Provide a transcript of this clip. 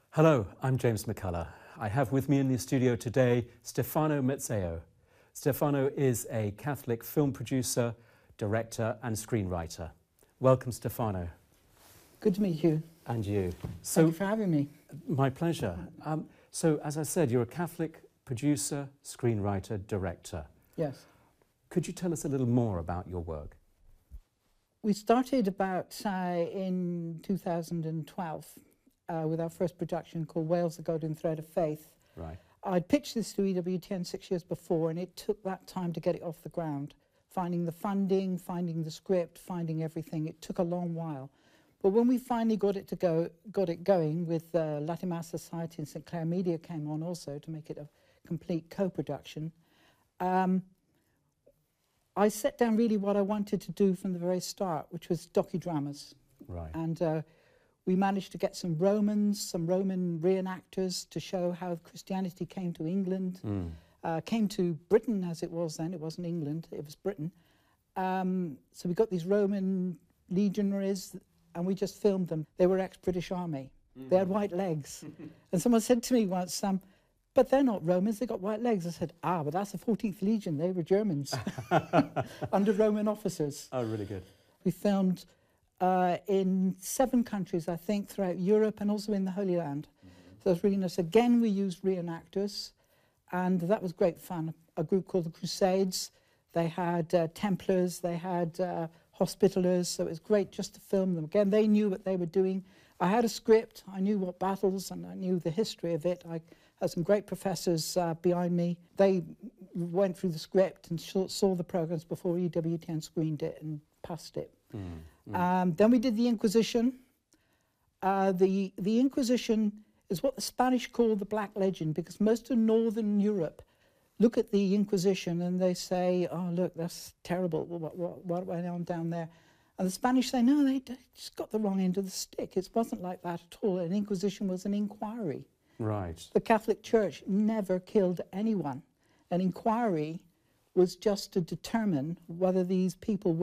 Hello, I'm James McCullough. I have with me in the studio today Stefano Mazzeo. Stefano is a Catholic film producer, director and screenwriter. Welcome, Stefano. Good to meet you. And you. Thank you for having me. My pleasure. So, as I said, you're a Catholic producer, screenwriter, director. Yes. Could you tell us a little more about your work? We started about in 2012 with our first production called Wales, the Golden Thread of Faith. Right. I'd pitched this to EWTN 6 years before, and it took that time to get it off the ground. Finding the funding, finding the script, finding everything. It took a long while. But when we finally got it going with Latimer Society and St Clair Media came on also to make it a complete co-production, I set down really what I wanted to do from the very start, which was docudramas. Right. And we managed to get some Roman reenactors to show how Christianity came to England, came to Britain as it was then. It wasn't England, it was Britain. So we got these Roman legionaries and we just filmed them. They were ex-British Army. They had white legs. And someone said to me once, but they're not Romans, they got white legs. I said, but that's the 14th Legion, they were Germans under Roman officers. Oh, really good. We filmed in 7 countries, I think, throughout Europe and also in the Holy Land. So it was really nice. Again, we used reenactors, and that was great fun. A group called the Crusades. They had Templars, they had Hospitallers, so it was great just to film them. Again, they knew what they were doing. I had a script, I knew what battles, and I knew the history of it. I had some great professors behind me. They went through the script and saw the programs before EWTN screened it and passed it. Then we did the Inquisition. The Inquisition is what the Spanish call the Black Legend, because most of Northern Europe look at the Inquisition and they say, oh, look, that's terrible, what went on down there? And the Spanish say, no, they just got the wrong end of the stick. It wasn't like that at all. An Inquisition was an inquiry. Right. The Catholic Church never killed anyone. An inquiry was just to determine whether these people